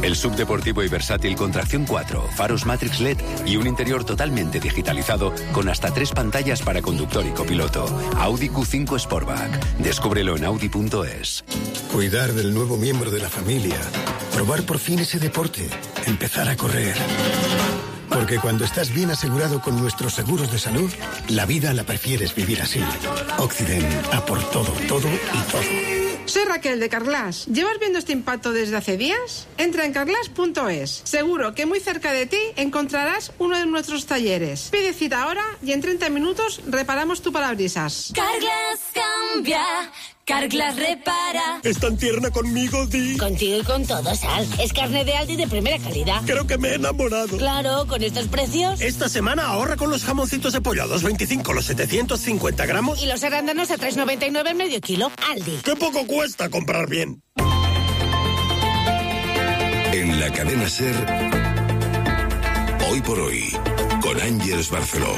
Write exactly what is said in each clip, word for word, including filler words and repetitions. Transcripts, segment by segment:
El S U V deportivo y versátil con tracción cuatro, faros Matrix L E D y un interior totalmente digitalizado con hasta tres pantallas para conductor y copiloto. Audi Q cinco Sportback. Descúbrelo en audi punto es. Cuidar del nuevo miembro de la familia. Probar por fin ese deporte. Empezar a correr. Porque cuando estás bien asegurado con nuestros seguros de salud, la vida la prefieres vivir así. Occident, a por todo, todo y todo. Soy Raquel de Carglass. ¿Llevas viendo este impacto desde hace días? Entra en carglass punto es. Seguro que muy cerca de ti encontrarás uno de nuestros talleres. Pide cita ahora y en treinta minutos reparamos tu parabrisas. Carglass cambia. Carglass repara. ¿Es tan tierna conmigo, Di? Contigo y con todo, Sal. Es carne de Aldi de primera calidad. Creo que me he enamorado. Claro, con estos precios. Esta semana ahorra con los jamoncitos de pollo a dos veinticinco los setecientos cincuenta gramos. Y los arándanos a tres noventa y nueve el medio kilo. Aldi. ¡Qué poco cuesta comprar bien! En la cadena SER, Hoy por Hoy, con Ángeles Barceló.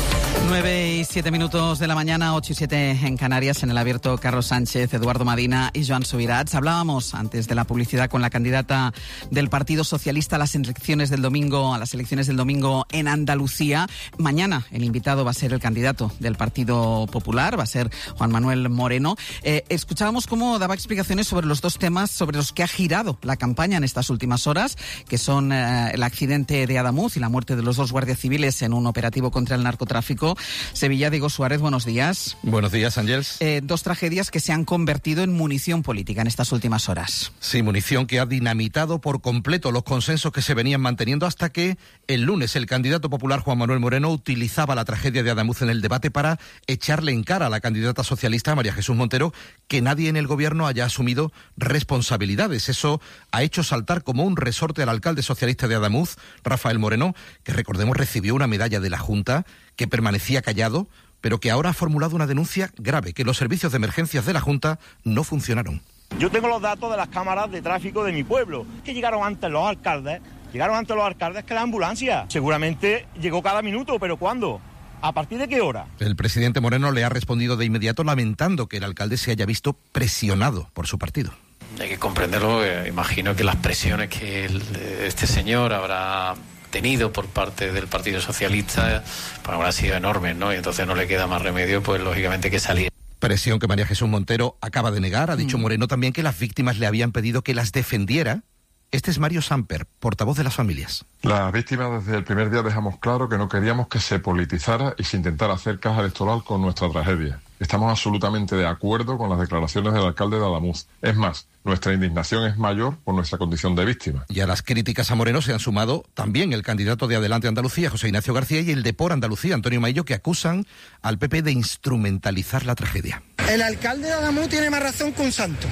nueve y siete minutos de la mañana, ocho y siete en Canarias, en el abierto Carlos Sánchez, Eduardo Madina y Joan Subirats. Hablábamos antes de la publicidad con la candidata del Partido Socialista a las elecciones del domingo, a las elecciones del domingo en Andalucía. Mañana el invitado va a ser el candidato del Partido Popular, va a ser Juan Manuel Moreno. Eh, escuchábamos cómo daba explicaciones sobre los dos temas sobre los que ha girado la campaña en estas últimas horas, que son eh, el accidente de Adamuz y la muerte de los dos guardias civiles en un operativo contra el narcotráfico. Sevilla, Diego Suárez, buenos días. Buenos días, Ángeles. Eh, dos tragedias que se han convertido en munición política en estas últimas horas. Sí, munición que ha dinamitado por completo los consensos que se venían manteniendo hasta que el lunes el candidato popular Juan Manuel Moreno utilizaba la tragedia de Adamuz en el debate para echarle en cara a la candidata socialista María Jesús Montero que nadie en el gobierno haya asumido responsabilidades. Eso ha hecho saltar como un resorte al alcalde socialista de Adamuz, Rafael Moreno, que recordemos recibió una medalla de la Junta, que permanecía callado, pero que ahora ha formulado una denuncia grave, que los servicios de emergencias de la Junta no funcionaron. Yo tengo los datos de las cámaras de tráfico de mi pueblo, que llegaron antes los alcaldes, llegaron antes los alcaldes que la ambulancia. Seguramente llegó cada minuto, pero ¿cuándo? ¿A partir de qué hora? El presidente Moreno le ha respondido de inmediato lamentando que el alcalde se haya visto presionado por su partido. Hay que comprenderlo, eh, imagino que las presiones que el, este señor habrá tenido por parte del Partido Socialista pues habrá sido enormes, ¿no? Y entonces no le queda más remedio, pues lógicamente, que salir. Presión que María Jesús Montero acaba de negar. Ha dicho mm. Moreno también que las víctimas le habían pedido que las defendiera. Este es Mario Samper, portavoz de las familias. Las víctimas desde el primer día dejamos claro que no queríamos que se politizara y se intentara hacer caja electoral con nuestra tragedia. Estamos absolutamente de acuerdo con las declaraciones del alcalde de Adamuz. Es más, nuestra indignación es mayor por nuestra condición de víctima. Y a las críticas a Moreno se han sumado también el candidato de Adelante Andalucía, José Ignacio García, y el de Por Andalucía, Antonio Maillo, que acusan al P P de instrumentalizar la tragedia. El alcalde de Adamuz tiene más razón que un santo.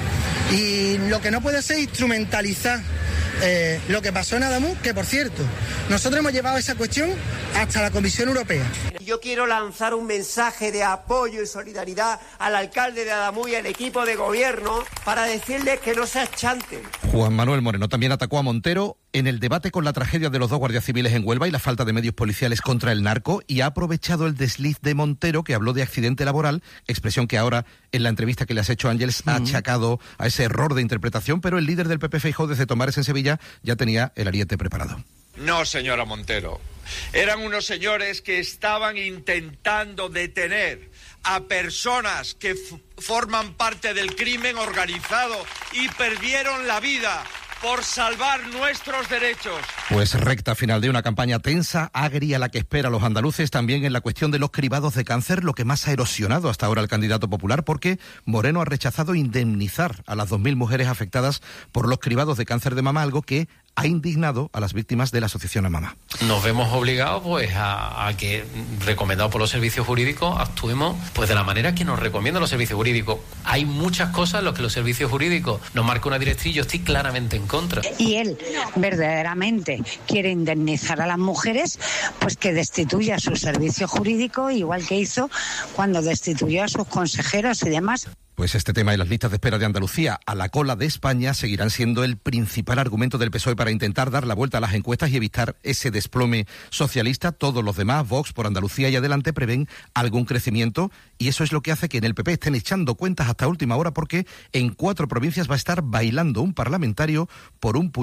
Y lo que no puede ser instrumentalizar eh, lo que pasó en Adamuz, que por cierto, nosotros hemos llevado esa cuestión hasta la Comisión Europea. Yo quiero lanzar un mensaje de apoyo y solidaridad al alcalde de Adamuz y al equipo de gobierno para decirles que no se achanten. Juan Manuel Moreno también atacó a Montero en el debate con la tragedia de los dos guardias civiles en Huelva y la falta de medios policiales contra el narco, y ha aprovechado el desliz de Montero, que habló de accidente laboral, expresión que ahora en la entrevista que le has hecho, Ángeles, uh-huh. ha achacado a ese error de interpretación, pero el líder del P P, Feijóo, desde Tomares en Sevilla, ya tenía el ariete preparado. No, señora Montero. Eran unos señores que estaban intentando detener a personas que f- forman parte del crimen organizado y perdieron la vida por salvar nuestros derechos. Pues recta final de una campaña tensa, agria, la que espera a los andaluces, también en la cuestión de los cribados de cáncer, lo que más ha erosionado hasta ahora al candidato popular, porque Moreno ha rechazado indemnizar a las dos mil mujeres afectadas por los cribados de cáncer de mama, algo que ha indignado a las víctimas de la asociación AMAMA. Nos vemos obligados pues a, a que, recomendado por los servicios jurídicos, actuemos pues de la manera que nos recomiendan los servicios jurídicos. Hay muchas cosas en las que los servicios jurídicos nos marcan una directriz y yo estoy claramente en contra. Y él verdaderamente quiere indemnizar a las mujeres, pues que destituya a sus servicios jurídicos, igual que hizo cuando destituyó a sus consejeros y demás. Pues este tema y las listas de espera de Andalucía a la cola de España seguirán siendo el principal argumento del P S O E para intentar dar la vuelta a las encuestas y evitar ese desplome socialista. Todos los demás, Vox, Por Andalucía y Adelante, prevén algún crecimiento, y eso es lo que hace que en el P P estén echando cuentas hasta última hora, porque en cuatro provincias va a estar bailando un parlamentario por un